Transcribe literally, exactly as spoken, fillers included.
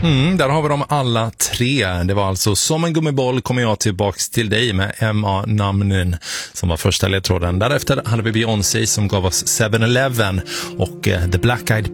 Mm, där har vi dem alla tre. Det var alltså Som en gummiboll kommer jag tillbaks till dig med M A Namnen som var första ledtråden. Därefter hade vi Beyoncé som gav oss seven eleven och uh, The Black Eyed